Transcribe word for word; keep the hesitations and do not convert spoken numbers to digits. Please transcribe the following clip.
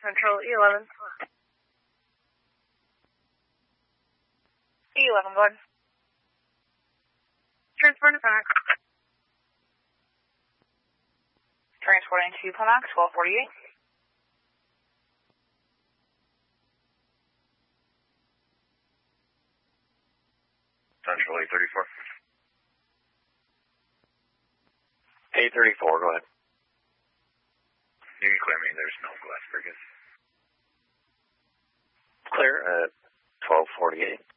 Central, E eleven. E eleven, go ahead. Transport to Pemax. Transporting to Pemax, twelve forty-eight. Central eight thirty-four. eight thirty-four, go ahead. You can clear me, there's no glass breakage. Clear at twelve forty-eight.